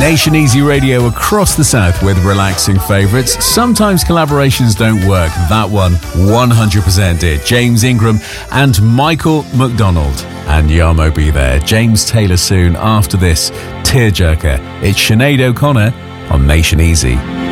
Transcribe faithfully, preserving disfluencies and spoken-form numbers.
Nation Easy Radio across the south with relaxing favourites. Sometimes collaborations don't work. That one, one hundred percent did. James Ingram and Michael McDonald. And Yarmo be there. James Taylor soon after this. Tearjerker. It's Sinead O'Connor on Nation Easy.